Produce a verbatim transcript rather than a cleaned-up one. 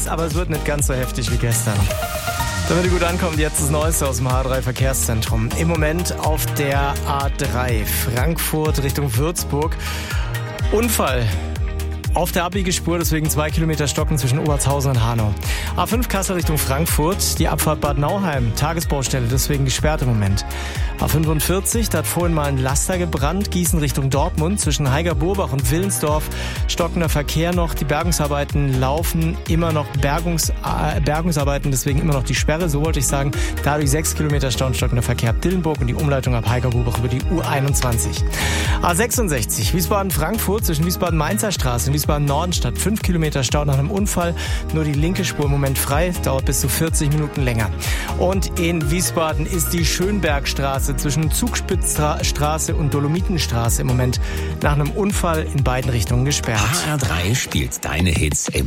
jetzt, aber es wird nicht ganz so heftig wie gestern. Damit ihr gut ankommt, jetzt das Neueste aus dem H drei Verkehrszentrum. Im Moment auf der A drei, Frankfurt Richtung Würzburg. Unfall auf der Abbiegespur, deswegen zwei Kilometer Stocken zwischen Obertshausen und Hanau. A fünf Kassel Richtung Frankfurt, die Abfahrt Bad Nauheim, Tagesbaustelle, deswegen gesperrt im Moment. A fünfundvierzig, da hat vorhin mal ein Laster gebrannt, Gießen Richtung Dortmund, zwischen Heiger-Burbach und Willensdorf, stockender Verkehr noch, die Bergungsarbeiten laufen, immer noch Bergungs, äh, Bergungsarbeiten, deswegen immer noch die Sperre, so wollte ich sagen, dadurch sechs Kilometer Stau und stockender Verkehr ab Dillenburg und die Umleitung ab Heiger-Burbach über die U einundzwanzig. A sechsundsechzig, Wiesbaden-Frankfurt, zwischen Wiesbaden-Mainzer Straße und Wiesbaden-Nordenstadt, fünf Kilometer Stau nach einem Unfall, nur die linke Spur im Moment frei, dauert bis zu vierzig Minuten länger. Und in Wiesbaden ist die Schönbergstraße zwischen Zugspitzstraße und Dolomitenstraße im Moment nach einem Unfall in beiden Richtungen gesperrt. H R drei spielt deine Hits im